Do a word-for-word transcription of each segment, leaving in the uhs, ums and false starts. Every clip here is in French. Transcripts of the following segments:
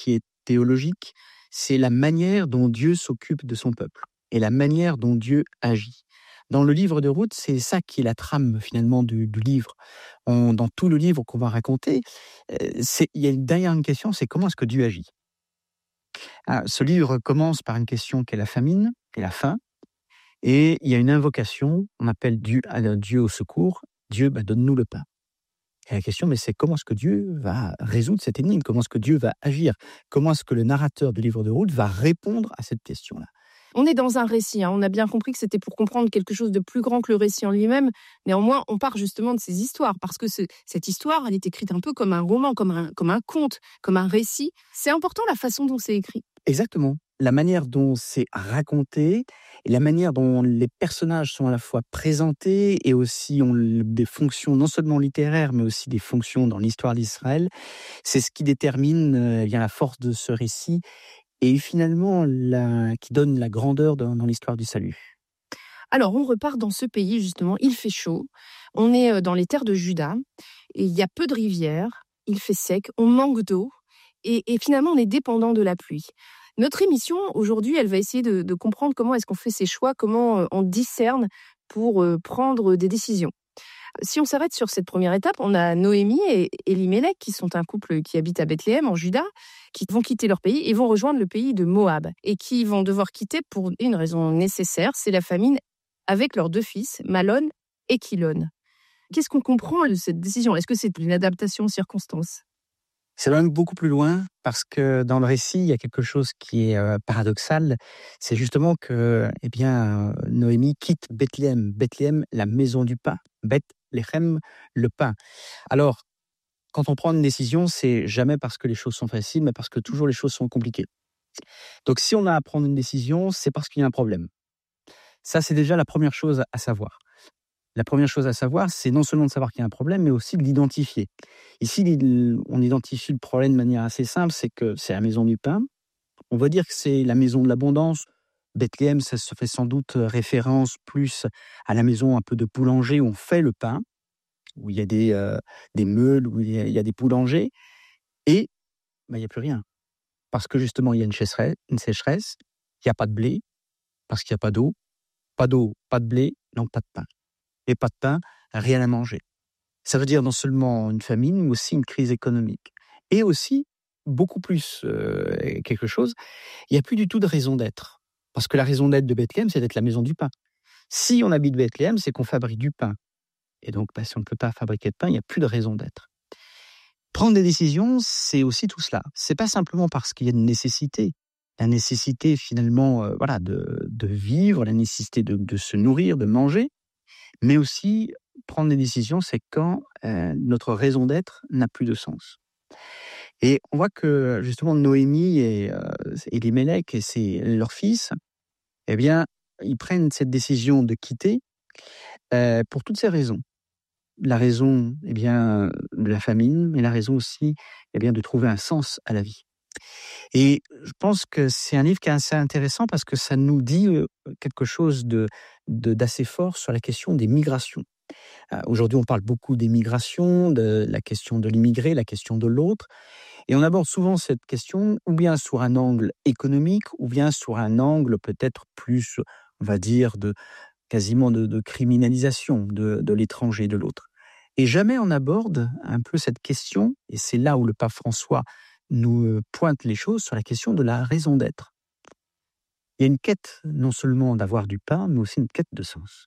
qui est théologique, c'est la manière dont Dieu s'occupe de son peuple et la manière dont Dieu agit. Dans le livre de Ruth, c'est ça qui est la trame finalement du, du livre. On, dans tout le livre qu'on va raconter, euh, c'est, il y a une dernière question, c'est comment est-ce que Dieu agit. Ah, ce livre commence par une question qui est la famine, qui est la faim, et il y a une invocation, on appelle Dieu, Dieu au secours, Dieu, bah, donne-nous le pain. Et la question, mais c'est comment est-ce que Dieu va résoudre cette énigme, comment est-ce que Dieu va agir, comment est-ce que le narrateur du livre de Ruth va répondre à cette question-là. On est dans un récit, hein. On a bien compris que c'était pour comprendre quelque chose de plus grand que le récit en lui-même. Néanmoins, on part justement de ces histoires, parce que ce, cette histoire, elle est écrite un peu comme un roman, comme un, comme un conte, comme un récit. C'est important la façon dont c'est écrit. Exactement. La manière dont c'est raconté et la manière dont les personnages sont à la fois présentés et aussi ont des fonctions non seulement littéraires, mais aussi des fonctions dans l'histoire d'Israël, c'est ce qui détermine euh, bien la force de ce récit et finalement la, qui donne la grandeur dans, dans l'histoire du salut. Alors, on repart dans ce pays, justement, il fait chaud, on est dans les terres de Juda, et il y a peu de rivières, il fait sec, on manque d'eau, et, et finalement, on est dépendant de la pluie. Notre émission, aujourd'hui, elle va essayer de, de comprendre comment est-ce qu'on fait ses choix, comment on discerne pour prendre des décisions. Si on s'arrête sur cette première étape, on a Noémie et Elimelech, qui sont un couple qui habite à Bethléem, en Juda, qui vont quitter leur pays et vont rejoindre le pays de Moab, et qui vont devoir quitter pour une raison nécessaire, c'est la famine, avec leurs deux fils, Malon et Kilon. Qu'est-ce qu'on comprend de cette décision ? Est-ce que c'est une adaptation aux circonstances ? C'est même beaucoup plus loin, parce que dans le récit, il y a quelque chose qui est euh, paradoxal. C'est justement que eh bien, euh, Noémie quitte Bethléem. Bethléem, la maison du pain. Bethléem, le pain. Alors, quand on prend une décision, c'est jamais parce que les choses sont faciles, mais parce que toujours les choses sont compliquées. Donc, si on a à prendre une décision, c'est parce qu'il y a un problème. Ça, c'est déjà la première chose à savoir. La première chose à savoir, c'est non seulement de savoir qu'il y a un problème, mais aussi de l'identifier. Ici, on identifie le problème de manière assez simple, c'est que c'est la maison du pain. On va dire que c'est la maison de l'abondance. Bethléem, ça se fait sans doute référence plus à la maison un peu de boulanger où on fait le pain, où il y a des, euh, des meules, où il y a, il y a des boulangers. Et ben, il n'y a plus rien. Parce que justement, il y a une sécheresse, une sécheresse, il n'y a pas de blé, parce qu'il n'y a pas d'eau. Pas d'eau, pas de blé, donc pas de pain. Et pas de pain, rien à manger. Ça veut dire non seulement une famine, mais aussi une crise économique. Et aussi, beaucoup plus euh, quelque chose, il n'y a plus du tout de raison d'être. Parce que la raison d'être de Bethléem, c'est d'être la maison du pain. Si on habite Bethléem, c'est qu'on fabrique du pain. Et donc, bah, si on ne peut pas fabriquer de pain, il n'y a plus de raison d'être. Prendre des décisions, c'est aussi tout cela. C'est pas simplement parce qu'il y a une nécessité. La nécessité, finalement, euh, voilà, de, de vivre, la nécessité de, de se nourrir, de manger, mais aussi prendre des décisions, c'est quand euh, notre raison d'être n'a plus de sens. Et on voit que justement Noémie et, euh, et Elimelech et ses, leurs fils, eh bien, ils prennent cette décision de quitter euh, pour toutes ces raisons. La raison, eh bien, de la famine, mais la raison aussi, eh bien, de trouver un sens à la vie. Et je pense que c'est un livre qui est assez intéressant parce que ça nous dit quelque chose de, de, d'assez fort sur la question des migrations. Euh, aujourd'hui, on parle beaucoup des migrations, de la question de l'immigré, la question de l'autre. Et on aborde souvent cette question ou bien sur un angle économique ou bien sur un angle peut-être plus, on va dire, de, quasiment de, de criminalisation de, de l'étranger, de l'autre. Et jamais on aborde un peu cette question, et c'est là où le pape François nous pointe les choses sur la question de la raison d'être. Il y a une quête non seulement d'avoir du pain, mais aussi une quête de sens.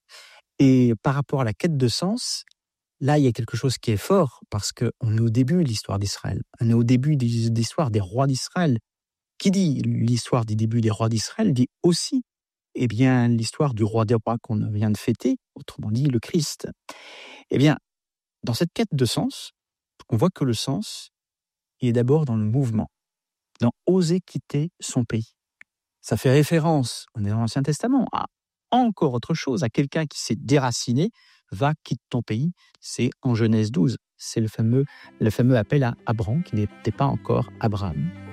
Et par rapport à la quête de sens, là, il y a quelque chose qui est fort, parce qu'on est au début de l'histoire d'Israël. On est au début de l'histoire des rois d'Israël. Qui dit l'histoire du début des rois d'Israël dit aussi eh bien, l'histoire du roi des rois qu'on vient de fêter, autrement dit le Christ. Eh bien, dans cette quête de sens, on voit que le sens il est d'abord dans le mouvement, dans oser quitter son pays. Ça fait référence, on est dans l'Ancien Testament, à encore autre chose, à quelqu'un qui s'est déraciné, va, quitte ton pays, c'est en Genèse douze. C'est le fameux, le fameux appel à Abraham, qui n'était pas encore Abraham.